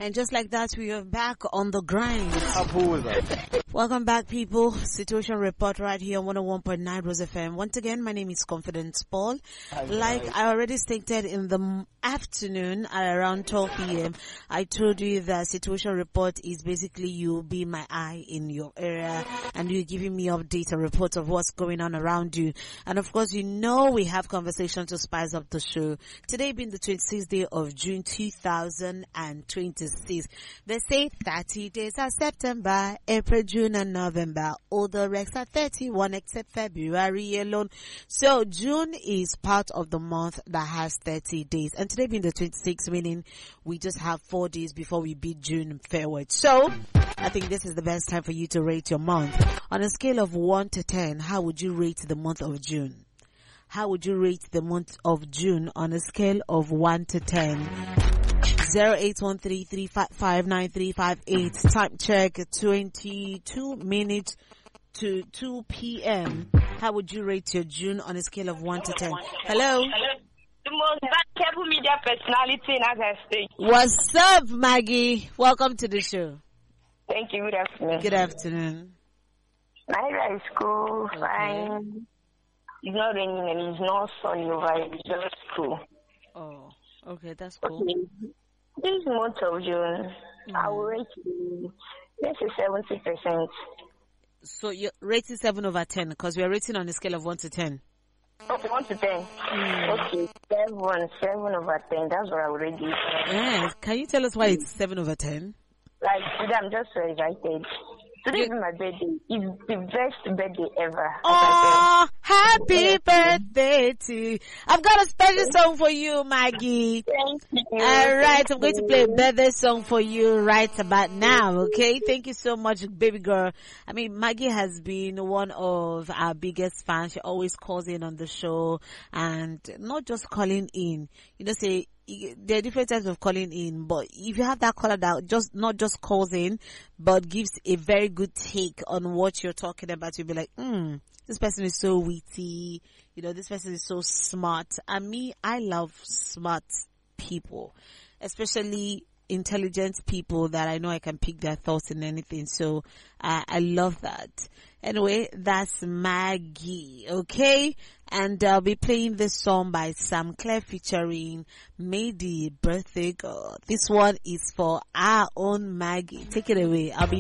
And just like that, we are back on the grind. Who was that? Welcome back, people. Situation report right here on 101.9 Rose FM. Once again, my name is Confidence Paul. Like I already stated in the afternoon at around 12 p.m., I told you that situation report is basically you be my eye in your area and you giving me updates and reports of what's going on around you. And of course, you know we have conversation to spice up the show. Today being the 26th day of June 2026. They say 30 days are September, April, June and November. All the rest are 31 except February alone. So June is part of the month that has 30 days. And today being the 26th, meaning we just have 4 days before we beat June forward. So I think this is the best time for you to rate your month. On a scale of 1 to 10, how would you rate the month of June? How would you rate the month of June on a scale of 1 to 10? 0813-355-9358. Time check, 22 minutes to 2 p.m. How would you rate your June on a scale of 1 to 10? Hello? The most valuable media personality in Azure State. What's up, Maggie? Welcome to the show. Thank you. Good afternoon. Good afternoon. My area is cool, fine. It's not raining and it's not sunny over it. It's just cool. Oh, okay, that's cool. Okay. This month of June, I will rate you, let's say 70%. So you're rating 7 over 10 because we are rating on a scale of 1 to 10. Okay, 1 to 10. Okay, 7 over 10. That's what I would rate you. Yeah, can you tell us why it's 7 over 10? Like, today I'm just so excited. Today is my birthday. It's the best birthday ever. Oh, happy birthday to you. I've got a special song for you, Maggie. Thank you. Alright, I'm going to play a birthday song for you right about now, okay? Thank you so much, baby girl. I mean, Maggie has been one of our biggest fans. She always calls in on the show and not just calling in, say, there are different types of calling in, but if you have that caller that not just calls in, but gives a very good take on what you're talking about, you'll be like, this person is so witty, this person is so smart. And me, I love smart people, especially intelligent people that I know I can pick their thoughts in anything. So I love that. Anyway, that's Maggie, okay? And I'll be playing this song by Sam Clare featuring Mady Birthday Girl. This one is for our own Maggie. Take it away. I'll be